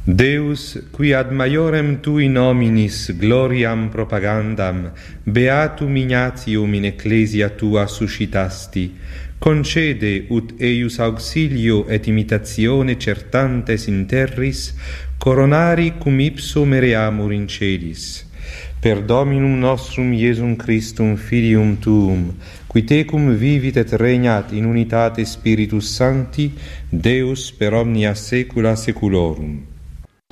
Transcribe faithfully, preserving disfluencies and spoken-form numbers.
Deus, qui ad maiorem tui nominis gloriam propagandam, beatum Ignatium in ecclesia tua suscitasti, concede ut eius auxilio et imitatione certantes in terris, coronari cum ipso mereamur in celis. Per Dominum nostrum Iesum Christum Filium Tuum, qui tecum vivit et regnat in unitate Spiritus Sancti, Deus per omnia saecula saeculorum.